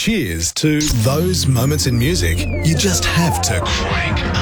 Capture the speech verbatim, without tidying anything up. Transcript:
cheers to those moments in music you just have to crank